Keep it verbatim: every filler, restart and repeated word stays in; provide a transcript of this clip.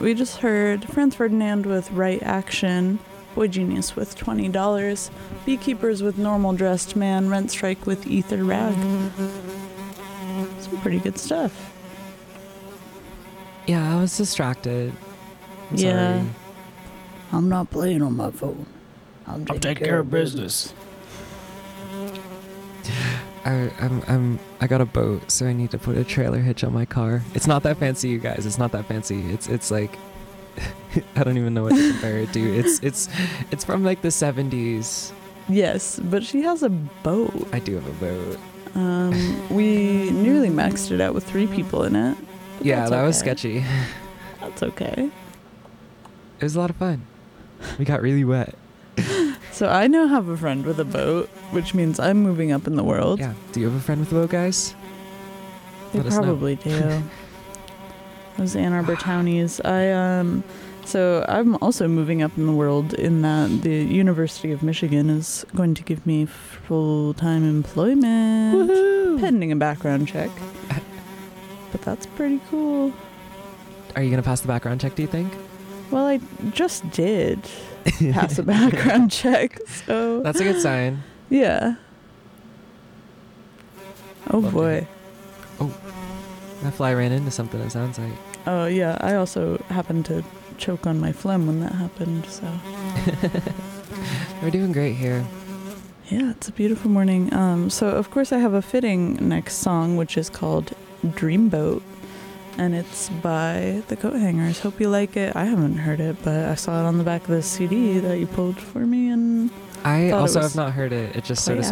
we just heard Franz Ferdinand with Right Action, Boy Genius with twenty dollars, Beekeepers with Normal Dressed Man, Rent Strike with Ether Rag. Some pretty good stuff. Yeah, I was distracted. I'm yeah. sorry. I'm not playing on my phone. I'm taking, I'm taking care of business. I, I'm, I'm, I got a boat, so I need to put a trailer hitch on my car. It's not that fancy, you guys. It's not that fancy. It's, it's like, I don't even know what to compare it to. It's, it's, it's from like the seventies. Yes, but she has a boat. I do have a boat. Um, we nearly maxed it out with three people in it. Yeah, that okay. was sketchy. That's okay. It was a lot of fun. We got really wet. So I now have a friend with a boat, which means I'm moving up in the world. Yeah. Do you have a friend with a boat, guys? They Let us know. probably do. Those Ann Arbor townies. I um, so I'm also moving up in the world in that the University of Michigan is going to give me full-time employment, Woohoo! pending a background check. But that's pretty cool. Are you gonna pass the background check, do you think? Well, I just did pass a background check, so That's a good sign. yeah. Oh Love to boy. hear. Oh, that fly ran into something, it sounds like. Oh yeah, I also happened to choke on my phlegm when that happened, so. We're doing great here. Yeah, it's a beautiful morning. Um, so of course I have a fitting next song, which is called Dreamboat, and it's by the Coat Hangers. Hope you like it. I haven't heard it, but I saw it on the back of the C D that you pulled for me, and I Thought it also was have not heard it. It just quite sort of